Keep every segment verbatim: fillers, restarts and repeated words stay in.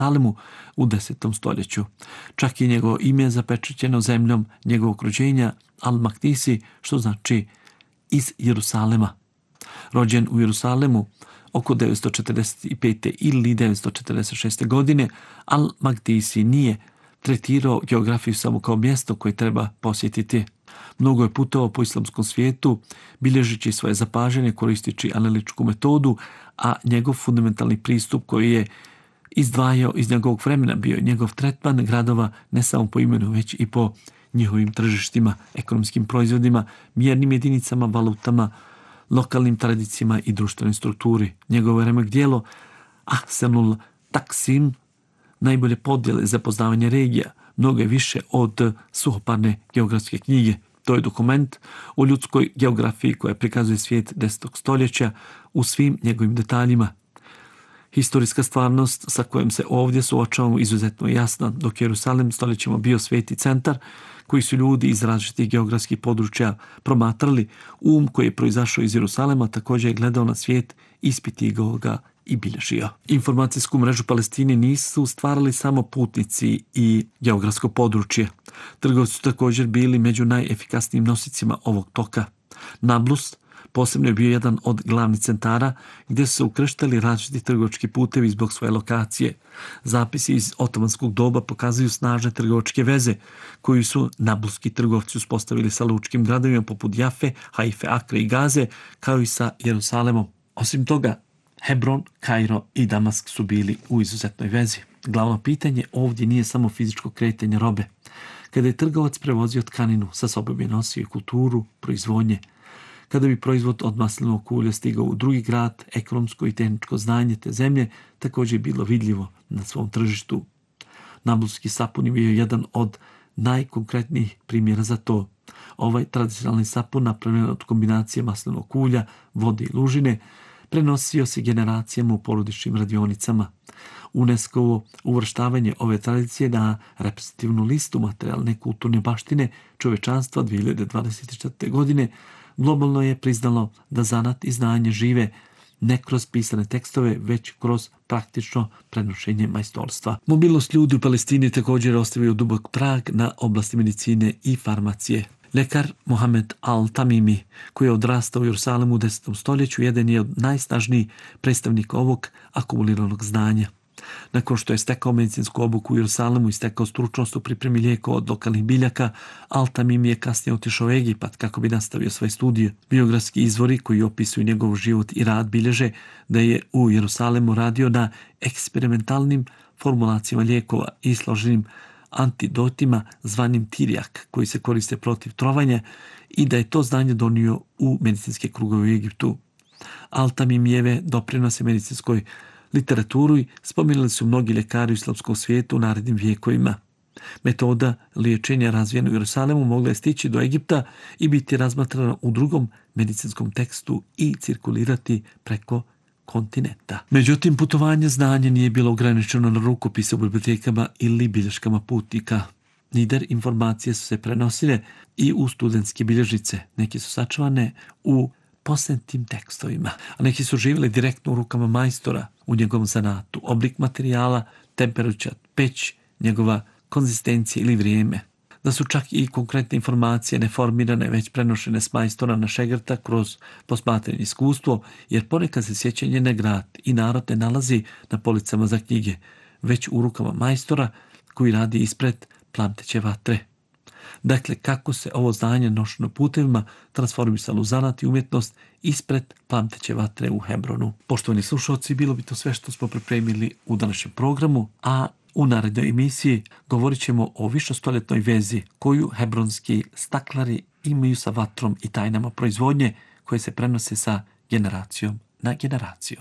Jerusalimu u desetom stoljeću. Čak i njegovo ime je zapečaćeno zemljom njegovog rođenja Al-Maktisi, što znači iz Jerusalema. Rođen u Jerusalemu oko devetsto četrdeset pete ili devetsto četrdeset šeste. godine, Al-Maktisi nije tretirao geografiju samo kao mjesto koje treba posjetiti. Mnogo je putovao po islamskom svijetu, bilježići svoje zapažanje koristeći analitičku metodu, a njegov fundamentalni pristup koji je izdvajao iz njegovog vremena bio je njegov tretman gradova ne samo po imenu, već i po njihovim tržištima, ekonomskim proizvodima, mjernim jedinicama, valutama, lokalnim tradicijama i društvenoj strukturi. Njegovo remek djelo Ahsenul Taksim, najbolje podjele za poznavanje regija, mnogo je više od suhoparne geografske knjige. To je dokument o ljudskoj geografiji koja prikazuje svijet desetog stoljeća u svim njegovim detaljima. Historijska stvarnost sa kojom se ovdje suočavamo izuzetno jasna, dok je Jerusalim stoljećima bio sveti centar koji su ljudi iz različitih geografskih područja promatrali, um koji je proizašao iz Jerusalema također je gledao na svijet, ispitivao ga i bilježio. Informacijsku mrežu Palestine nisu stvarali samo putnici i geografsko područje. Trgovci su također bili među najefikasnijim nosicima ovog toka. Nablus posebno je bio jedan od glavnih centara gdje su se ukrštali različiti trgovački putevi zbog svoje lokacije. Zapisi iz otomanskog doba pokazuju snažne trgovačke veze koju su nabluski trgovci uspostavili sa lučkim gradovima poput Jafe, Haife, Akre i Gaze, kao i sa Jerusalemom. Osim toga, Hebron, Kairo i Damask su bili u izuzetnoj vezi. Glavno pitanje ovdje nije samo fizičko kretanje robe. Kada je trgovac prevozio tkaninu, sa sobom je nosio i kulturu, proizvodnje. Kada bi proizvod od maslinovog ulja stigao u drugi grad, ekonomsko i tehničko znanje te zemlje također je bilo vidljivo na svom tržištu. Nabluski sapun je bio jedan od najkonkretnijih primjera za to. Ovaj tradicionalni sapun, napravljen od kombinacije maslinovog ulja, vode i lužine, prenosio se generacijama u porodičnim radionicama. UNESCO-ovo uvrštavanje ove tradicije na reprezentativnu listu materijalne kulturne baštine čovečanstva dvije hiljade dvadeset četvrte. godine globalno je priznalo da zanat i znanje žive ne kroz pisane tekstove, već kroz praktično prenošenje majstorstva. Mobilnost ljudi u Palestini također ostavio dubok trag na oblasti medicine i farmacije. Lekar Mohamed Al-Tamimi, koji je odrastao u Jerusalemu u desetom stoljeću, jedan je od najsnažnijih predstavnika ovog akumuliranog znanja. Nakon što je stekao medicinsku obuku u Jerusalemu i stekao stručnost u pripremi lijekova od lokalnih biljaka, Al-Tamimi je kasnije otišao u Egipat kako bi nastavio svoje studije. Biografski izvori koji opisuju njegov život i rad bilježe da je u Jerusalemu radio na eksperimentalnim formulacijama lijekova i složenim antidotima zvanim tirijak koji se koriste protiv trovanja i da je to znanje donio u medicinske krugove u Egiptu. Al-Tamimijeve doprinose medicinskoj literaturi spominjali su mnogi ljekari u islamskom svijetu u narednim vijekovima. Metoda liječenja razvijena u Jerusalemu mogla je stići do Egipta i biti razmatrana u drugom medicinskom tekstu i cirkulirati preko kontinenta. Međutim, putovanje znanja nije bilo ograničeno na rukopise u bibliotekama ili bilješkama putnika. Nider informacije su se prenosile i u studentske bilježnice. Neki su sačuvane u posebnim tekstovima, a neki su živjeli direktno u rukama majstora u njegovom zanatu. Oblik materijala, temperatura, peć, njegova konzistencija ili vrijeme. Da su čak i konkretne informacije neformirane, već prenošene s majstora na šegrta kroz posmatranje iskustvo, jer ponekad se sjećanje na grad i narod ne nalazi na policama za knjige, već u rukama majstora koji radi ispred plamteće vatre. Dakle, kako se ovo znanje nošeno putevima transformisalo u zanat i umjetnost ispred plamteće vatre u Hebronu. Poštovani slušalci, bilo bi to sve što smo pripremili u današnjem programu, a u narednoj emisiji govorit ćemo o višestoljetnoj vezi koju hebronski staklari imaju sa vatrom i tajnama proizvodnje koje se prenose sa generacijom na generaciju.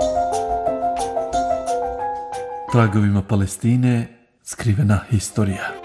Tragovima Palestine skrivena historija.